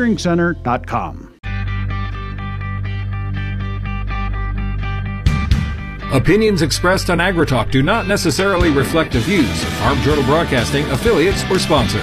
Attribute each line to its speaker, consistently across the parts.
Speaker 1: HearingCenter.com.
Speaker 2: Opinions expressed on AgriTalk do not necessarily reflect the views of Farm Journal Broadcasting, affiliates, or sponsors.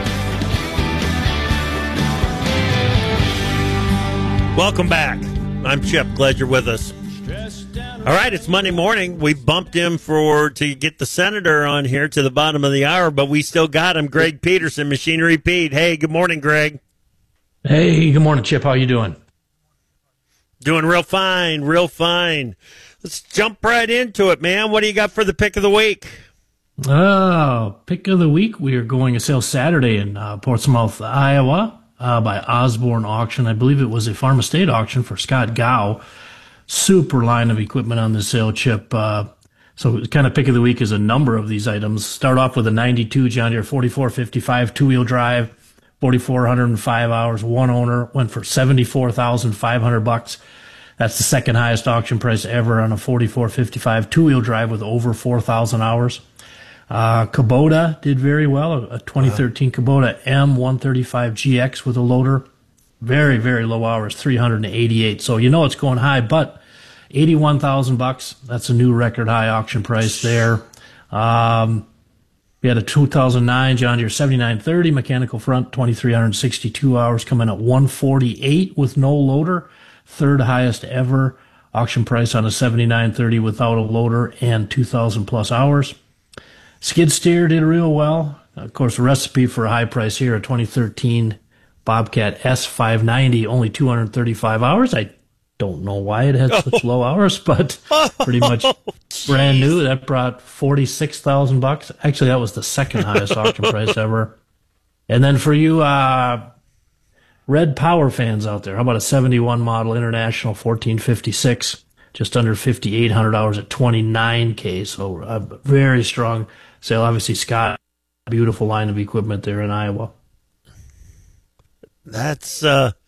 Speaker 3: Welcome back. I'm Chip. Glad you're with us. All right, it's Monday morning. We bumped him to get the senator on here to the bottom of the hour, but we still got him. Greg Peterson, Machinery Pete. Hey, good morning, Greg.
Speaker 4: Hey, good morning, Chip. How you doing?
Speaker 3: Doing real fine, real fine. Let's jump right into it, man. What do you got for the pick of the week?
Speaker 4: Pick of the week. We are going to sale Saturday in Portsmouth, Iowa, by Osborne Auction. I believe it was a farm estate auction for Scott Gow. Super line of equipment on the sale, Chip. So kind of pick of the week is a number of these items. Start off with a 92 John Deere 4455 two-wheel drive, 4,405 hours, one owner, went for $74,500. That's the second highest auction price ever on a 4455 two-wheel drive with over 4,000 hours. Kubota did very well, a 2013 Kubota M135GX with a loader. Very, very low hours, 388. So you know it's going high, but $81,000. That's a new record high auction price there. We had a 2009 John Deere 7930 mechanical front, 2,362 hours, coming at $148 with no loader. Third highest ever auction price on a 7930 without a loader and 2,000 plus hours. Skid steer did real well. Of course, a recipe for a high price here, a 2013 Bobcat S590, only 235 hours. I don't know why it had such low hours, but pretty much brand new. That brought $46,000. Actually, that was the second highest auction price ever. And then for you Red Power fans out there, how about a 71 model International 1456, just under 5,800 hours at $29K. So a very strong sale. Obviously, Scott, beautiful line of equipment there in Iowa.
Speaker 3: That's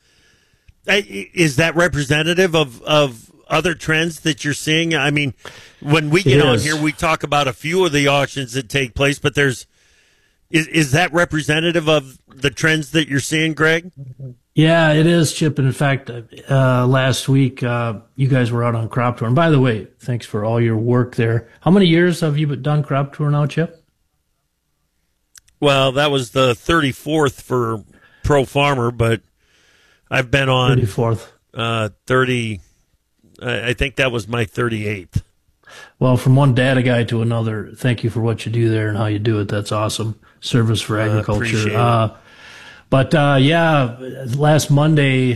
Speaker 3: is that representative of other trends that you're seeing? I mean, when we get on here, we talk about a few of the auctions that take place, but is that representative of the trends that you're seeing, Greg?
Speaker 4: Yeah, it is, Chip. And in fact, last week, you guys were out on Crop Tour. And by the way, thanks for all your work there. How many years have you done Crop Tour now, Chip?
Speaker 3: Well, that was the 34th for Pro Farmer, but I've been on
Speaker 4: 34th.
Speaker 3: 30. I think that was my 38th.
Speaker 4: Well, from one data guy to another, thank you for what you do there and how you do it. That's awesome. Service for agriculture. Yeah, last Monday,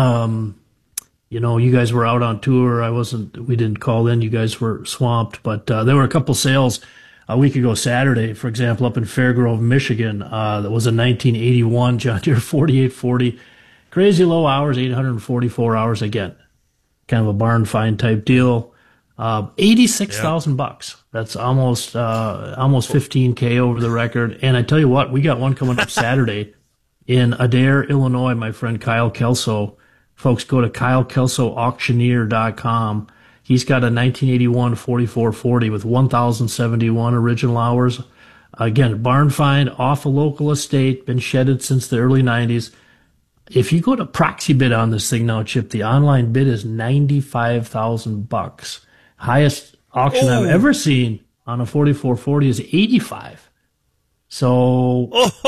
Speaker 4: you guys were out on tour. We didn't call in. You guys were swamped, but there were a couple sales a week ago Saturday, for example, up in Fairgrove, Michigan. That was a 1981 John Deere 4840. Crazy low hours, 844 hours again. Kind of a barn find type deal. $86,000. That's almost $15K over the record. And I tell you what, we got one coming up Saturday in Adair, Illinois. My friend Kyle Kelso. Folks, go to KyleKelsoAuctioneer.com. He's got a 1981 4440 with 1,071 original hours. Again, barn find off a local estate, been shedded since the early 90s. If you go to proxy bid on this thing now, Chip, the online bid is $95,000. Highest auction I've ever seen on a 4440 is 85. So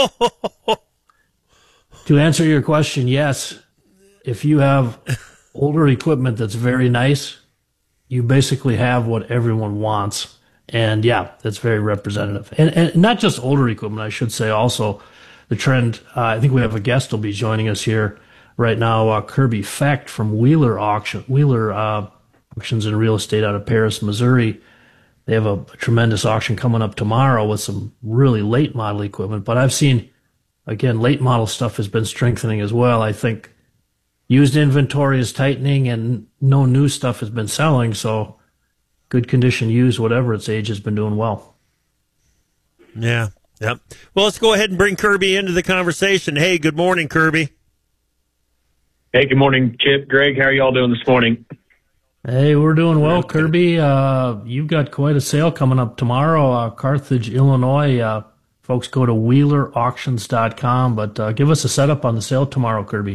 Speaker 4: to answer your question, yes, if you have older equipment that's very nice, you basically have what everyone wants. And yeah, that's very representative. And not just older equipment, I should say also the trend. I think we have a guest will be joining us here right now, Kirby Fecht from Wheeler Auctions and Real Estate out of Paris, Missouri. They have a tremendous auction coming up tomorrow with some really late model equipment. But I've seen, again, late model stuff has been strengthening as well. I think used inventory is tightening and no new stuff has been selling. So good condition used, whatever its age, has been doing well.
Speaker 3: Yeah. Yep. Well, let's go ahead and bring Kirby into the conversation. Hey, good morning, Kirby.
Speaker 5: Hey, good morning, Chip, Greg. How are y'all doing this morning?
Speaker 4: Hey, we're doing well, Kirby. You've got quite a sale coming up tomorrow, Carthage, Illinois. Folks, go to WheelerAuctions.com, but give us a setup on the sale tomorrow, Kirby.